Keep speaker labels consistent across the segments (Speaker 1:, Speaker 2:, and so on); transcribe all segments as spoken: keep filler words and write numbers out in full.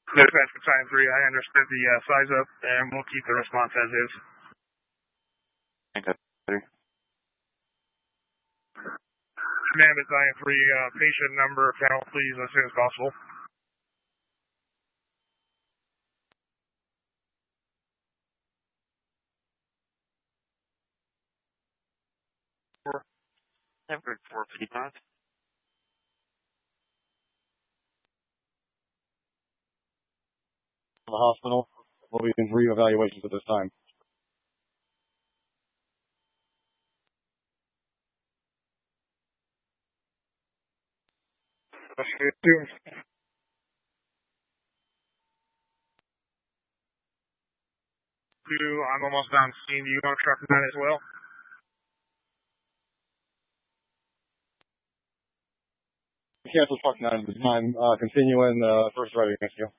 Speaker 1: Dispatch Battalion three, I understood the uh, size up, and we'll keep the response as is.
Speaker 2: Okay.
Speaker 1: Command Battalion three, uh, patient number, panel, please, as soon as possible.
Speaker 2: Number four fifty-five.
Speaker 3: The hospital will be in reevaluations at this time.
Speaker 1: Two, I'm almost down scene. Do you want to truck that as well?
Speaker 3: Cancel truck nine at this time. Uh, continuing uh, first right against you.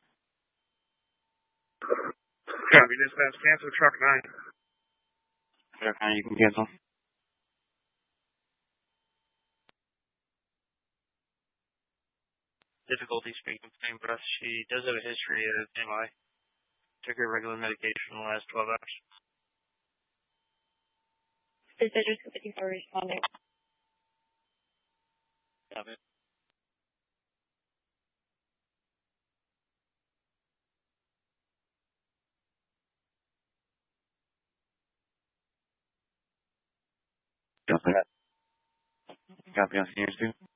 Speaker 1: Copy, dispatch, cancel truck nine.
Speaker 2: Truck nine, you can cancel. Difficulty speaking with same breath. She does have a history of M I. Took her regular medication in the last twelve hours.
Speaker 4: Dispatchers looking for responding.
Speaker 2: Copy. Copy. Copy on seniors too.